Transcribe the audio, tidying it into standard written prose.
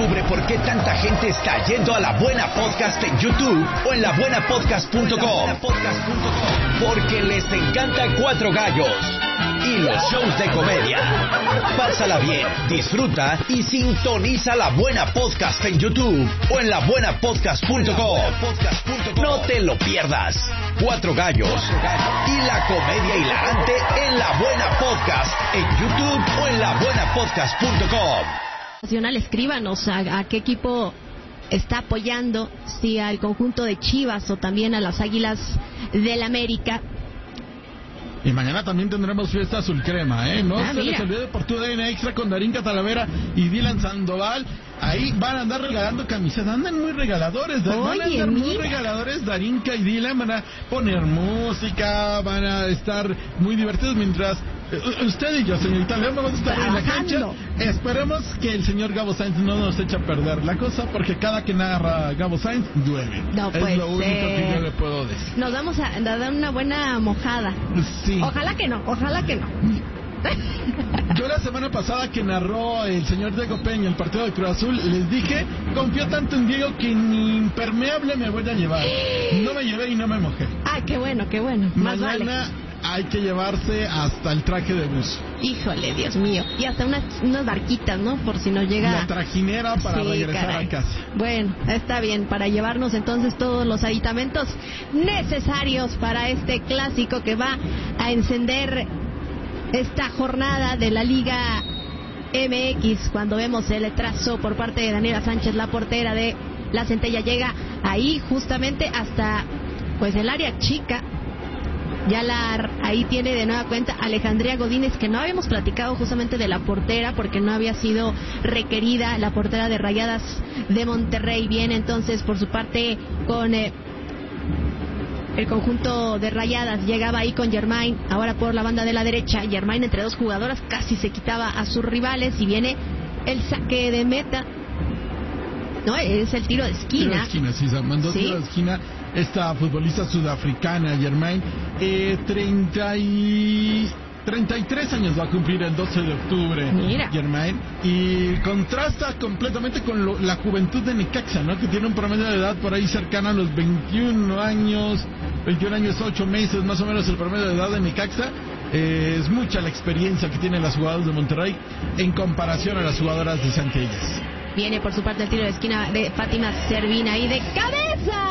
Descubre por qué tanta gente está yendo a La Buena Podcast en YouTube o en labuenapodcast.com. Porque les encanta Cuatro Gallos y los shows de comedia. Pásala bien, disfruta y sintoniza La Buena Podcast en YouTube o en labuenapodcast.com. No te lo pierdas. Cuatro Gallos y la comedia hilarante en La Buena Podcast en YouTube o en labuenapodcast.com. Nacional, escríbanos a qué equipo está apoyando, si al conjunto de Chivas o también a las Águilas del América. Y mañana también tendremos fiesta azul crema, No se les olvide por tu DN Extra con Darinka Talavera y Dylan Sandoval. Ahí van a andar regalando camisetas, andan muy regaladores, muy regaladores. Darinka y Dylan van a poner música, van a estar muy divertidos mientras usted y yo, señorita León, vamos a estar en la cancha. Esperemos que el señor Gabo Sainz no nos eche a perder la cosa, porque cada que narra Gabo Sainz llueve. No es lo único que yo le puedo decir. Nos vamos a dar una buena mojada. Sí. Ojalá que no. Yo la semana pasada que narró el señor Diego Peña el partido de Cruz Azul, les dije, confío tanto en Diego que ni impermeable me voy a llevar. No me llevé y no me mojé. Qué bueno. Más mañana vale. Hay que llevarse hasta el traje de buzo. Híjole, Dios mío. Y hasta unas barquitas, ¿no? Por si nos llega... La trajinera para regresar a casa. Bueno, está bien, para llevarnos entonces todos los aditamentos necesarios para este clásico que va a encender esta jornada de la Liga MX. Cuando vemos el trazo por parte de Daniela Sánchez, la portera de la Centella, llega ahí justamente hasta pues el área chica. Ahí tiene de nueva cuenta Alejandría Godínez, que no habíamos platicado justamente de la portera porque no había sido requerida, la portera de Rayadas de Monterrey. Viene entonces por su parte con el conjunto de Rayadas, llegaba ahí con Germain, ahora por la banda de la derecha. Germain entre dos jugadoras casi se quitaba a sus rivales y viene el saque de meta. No, es el tiro de esquina. Tiro de esquina. Esta futbolista sudafricana, Germain, 33 años va a cumplir el 12 de octubre. Mira. Germain, y contrasta completamente con la juventud de Necaxa, ¿no? Que tiene un promedio de edad por ahí cercano a los 21 años, 8 meses más o menos el promedio de edad de Necaxa. Es mucha la experiencia que tienen las jugadoras de Monterrey en comparación a las jugadoras de Centellas. Viene por su parte el tiro de esquina de Fátima Servina y de cabeza.